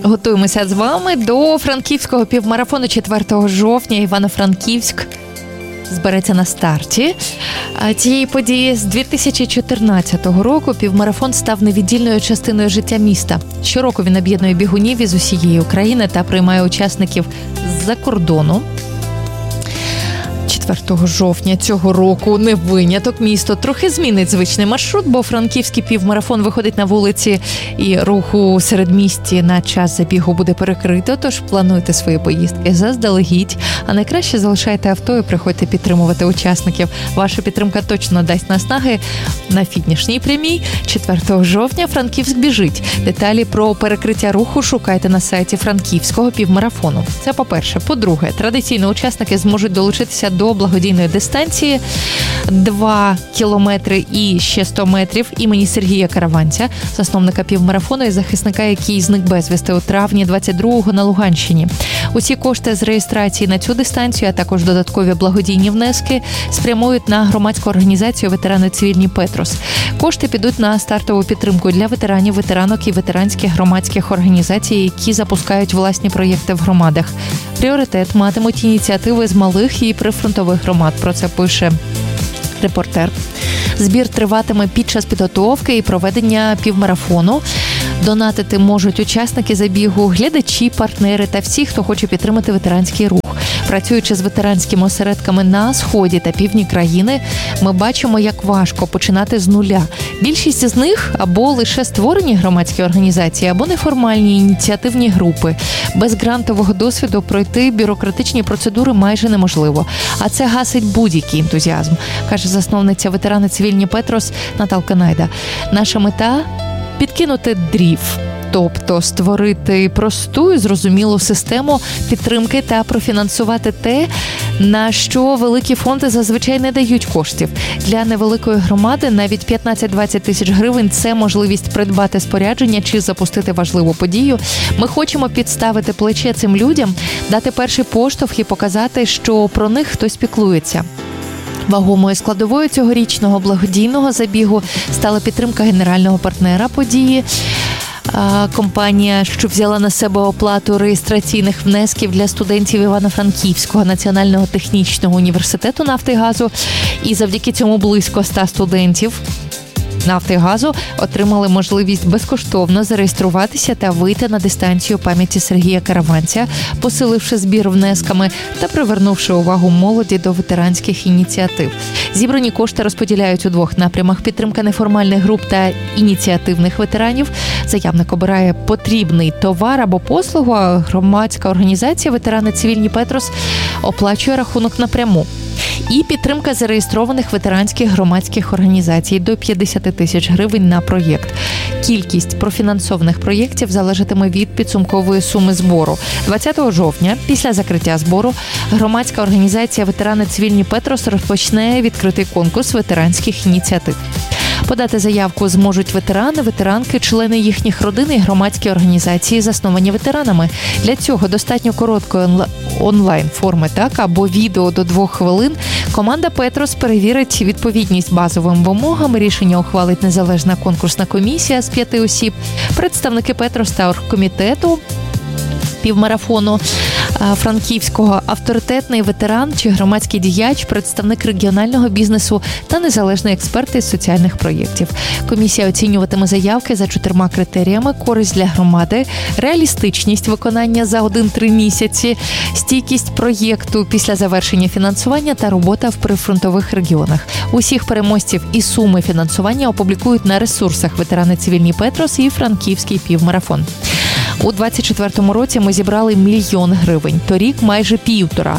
Готуємося з вами до франківського півмарафону 4 жовтня. Івано-Франківськ збереться на старті цієї події. З 2014 року півмарафон став невіддільною частиною життя міста. Щороку він об'єднує бігунів із усієї України та приймає учасників з-за кордону. 4 жовтня цього року не виняток. Місто трохи змінить звичний маршрут, бо франківський півмарафон виходить на вулиці і руху середмісті на час забігу буде перекрито, тож плануйте свої поїздки заздалегідь, а найкраще залишайте авто і приходьте підтримувати учасників. Ваша підтримка точно дасть наснаги на фінішній прямій. 4 жовтня Франківськ біжить. Деталі про перекриття руху шукайте на сайті франківського півмарафону. Це по-перше. По-друге, традиційно учасники зможуть долучитися до благодійної дистанції 2 кілометри і ще 100 метрів імені Сергія Караванця, засновника півмарафону і захисника, який зник безвісти у травні 22-го на Луганщині. Усі кошти з реєстрації на цю дистанцію, а також додаткові благодійні внески спрямують на громадську організацію «Ветерани цивільні Петрос». Кошти підуть на стартову підтримку для ветеранів, ветеранок і ветеранських громадських організацій, які запускають власні проєкти в громадах. Пріоритет матимуть ініціативи з малих і прифронтових громад. Про це пише репортер. Збір триватиме під час підготовки і проведення півмарафону. Донатити можуть учасники забігу, глядачі, партнери та всі, хто хоче підтримати ветеранський рух. Працюючи з ветеранськими осередками на сході та півдні країни, ми бачимо, як важко починати з нуля. Більшість з них або лише створені громадські організації, або неформальні ініціативні групи. Без грантового досвіду пройти бюрократичні процедури майже неможливо. А це гасить будь-який ентузіазм, каже засновниця «Ветерани цивільні Петрос» Наталка Найда. Наша мета – підкинути дрів. Тобто створити просту і зрозумілу систему підтримки та профінансувати те, на що великі фонди зазвичай не дають коштів. Для невеликої громади навіть 15-20 тисяч гривень – це можливість придбати спорядження чи запустити важливу подію. Ми хочемо підставити плече цим людям, дати перший поштовх і показати, що про них хтось піклується. Вагомою складовою цьогорічного благодійного забігу стала підтримка генерального партнера події. Компанія, що взяла на себе оплату реєстраційних внесків для студентів Івано-Франківського національного технічного університету нафти і газу. І завдяки цьому близько 100 студентів нафти і газу отримали можливість безкоштовно зареєструватися та вийти на дистанцію пам'яті Сергія Караванця, посиливши збір внесками та привернувши увагу молоді до ветеранських ініціатив. Зібрані кошти розподіляють у 2 напрямах: підтримка неформальних груп та ініціативних ветеранів. Заявник обирає потрібний товар або послугу, а громадська організація «Ветерани цивільні Петрос» оплачує рахунок напряму. І підтримка зареєстрованих ветеранських громадських організацій до 50 тисяч гривень на проєкт. Кількість профінансованих проєктів залежатиме від підсумкової суми збору. 20 жовтня, після закриття збору, громадська організація «Ветерани цивільні Петрос» розпочне відкритий конкурс ветеранських ініціатив. Подати заявку зможуть ветерани, ветеранки, члени їхніх родин і громадські організації, засновані ветеранами. Для цього достатньо короткої онлайн-форми, або відео до 2 хвилин. Команда «Петрос» перевірить відповідність базовим вимогам. Рішення ухвалить незалежна конкурсна комісія з 5 осіб. Представники «Петрос» та оргкомітету півмарафону франківського, авторитетний ветеран чи громадський діяч, представник регіонального бізнесу та незалежний експерт із соціальних проєктів. Комісія оцінюватиме заявки за 4 критеріями: користь для громади, реалістичність виконання за 1-3 місяці, стійкість проєкту після завершення фінансування та робота в прифронтових регіонах. Усіх переможців і суми фінансування опублікують на ресурсах «Ветерани цивільні Петрос» і «Франківський півмарафон». У 2024 році ми зібрали 1 мільйон гривень, торік майже 1,5.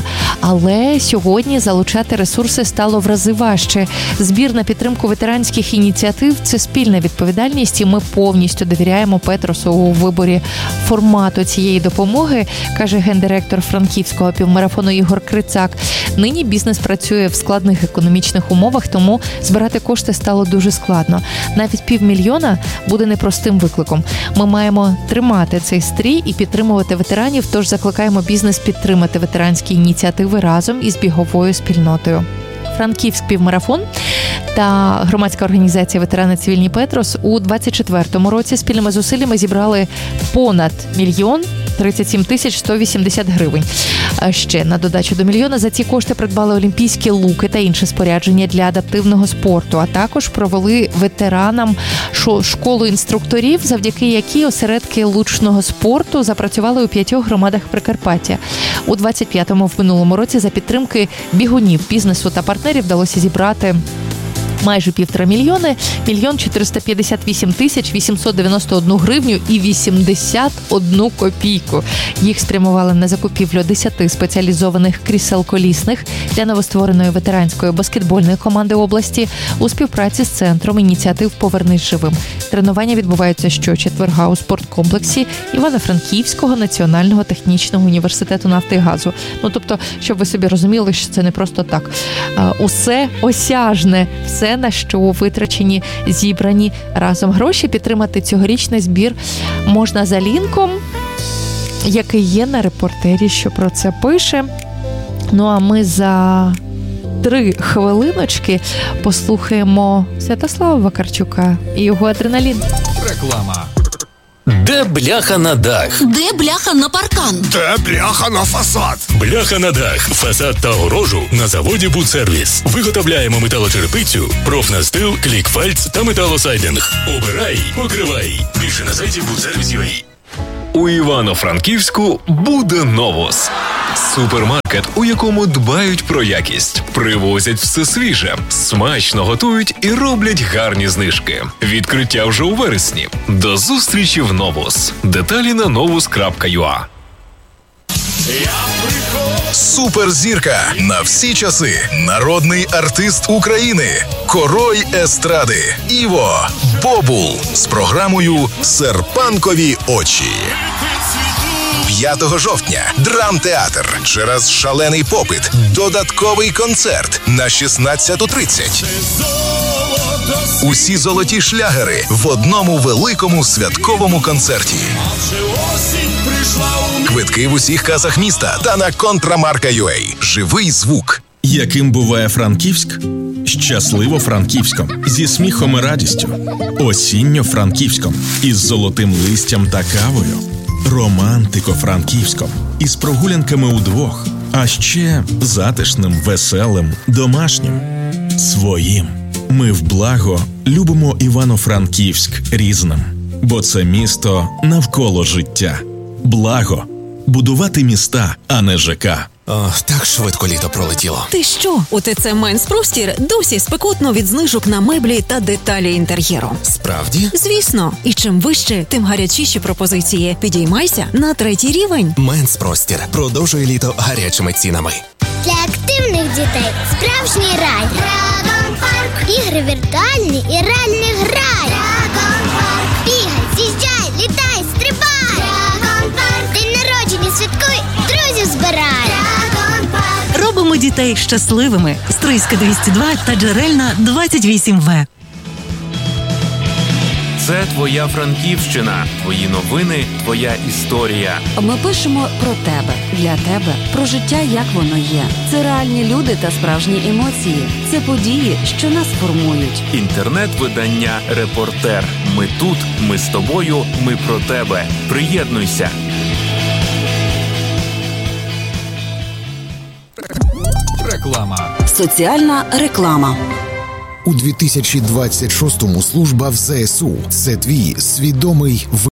Але сьогодні залучати ресурси стало в рази важче. Збір на підтримку ветеранських ініціатив – це спільна відповідальність, і ми повністю довіряємо Петросу у виборі формату цієї допомоги, каже гендиректор франківського півмарафону Ігор Крицак. Нині бізнес працює в складних економічних умовах, тому збирати кошти стало дуже складно. Навіть 500 000 буде непростим викликом. Ми маємо тримати цей стрій і підтримувати ветеранів, тож закликаємо бізнес підтримати ветеранські ініціативи разом із біговою спільнотою. Франківськ півмарафон та громадська організація «Ветерани цивільні Петрос» у 2024 році спільними зусиллями зібрали понад 1 037 180 гривень. Ще на додачу до мільйона за ці кошти придбали олімпійські луки та інше спорядження для адаптивного спорту, а також провели ветеранам школу інструкторів, завдяки якій осередки лучного спорту запрацювали у 5 громадах Прикарпаття. У 25-му в минулому році за підтримки бігунів, бізнесу та партнерів вдалося зібрати майже 1,5 мільйони, 1 458 891 гривню і 81 копійку. Їх спрямували на закупівлю 10 спеціалізованих крісел колісних для новоствореної ветеранської баскетбольної команди області у співпраці з Центром ініціатив «Повернись живим». Тренування відбуваються щочетверга у спорткомплексі Івано-Франківського національного технічного університету нафти і газу. Тобто, щоб ви собі розуміли, що це не просто так. Усе осяжне, все, на що витрачені, зібрані разом гроші. Підтримати цьогорічний збір можна за лінком, який є на репортері, що про це пише. А ми за 3 хвилиночки послухаємо Святослава Вакарчука і його «Адреналін». Реклама. Де бляха на дах? Де бляха на паркан? Де бляха на фасад? Бляха на дах, фасад та огорожу на заводі «Будсервіс». Виготовляємо металочерепицю, профнастил, клікфальц та металосайдинг. Обирай, покривай. Більше на сайті «Будсервіс.UA». У Івано-Франківську буде «Новус». Супермаркет, у якому дбають про якість, привозять все свіже, смачно готують і роблять гарні знижки. Відкриття вже у вересні. До зустрічі в «Новус». Деталі на novus.ua. Суперзірка на всі часи. Народний артист України. Король естради. Іво Бобул з програмою «Серпанкові очі». 5 жовтня Драмтеатр. Через шалений попит. Додатковий концерт на 16:30. Усі золоті шлягери в одному великому святковому концерті. Квитки в усіх касах міста та на Контрамарка.UA. Живий звук. Яким буває Франківськ? Щасливо-Франківськом. Зі сміхом і радістю. Осінньо-Франківськом. Із золотим листям та кавою. Романтико-Франківськом. Із прогулянками удвох. А ще затишним, веселим, домашнім. Своїм. Ми в благо любимо Івано-Франківськ різним. Бо це місто навколо життя. Благо. Будувати міста, а не ЖК. Так швидко літо пролетіло. Ти що? У ТЦ «Менспростір» досі спекотно від знижок на меблі та деталі інтер'єру. Справді? Звісно. І чим вище, тим гарячіші пропозиції. Підіймайся на 3-й рівень. «Менспростір» продовжує літо гарячими цінами. Для активних дітей справжній рай. Драгон Парк. Ігри віртуальні і реальний грай. Драгон Парк. Бігай, з'їжджай, літай, стрибай. Драгон Парк. День народження святкуй, друзів збирай. Драгон Парк. Робимо дітей щасливими. Стрийська 202 та Джерельна 28В. Це твоя Франківщина, твої новини, твоя історія. Ми пишемо про тебе, для тебе, про життя, як воно є. Це реальні люди та справжні емоції. Це події, що нас формують. Інтернет-видання «Репортер». Ми тут, ми з тобою, ми про тебе. Приєднуйся. Реклама. Соціальна реклама. У 2026-му служба в ЗСУ – це твій свідомий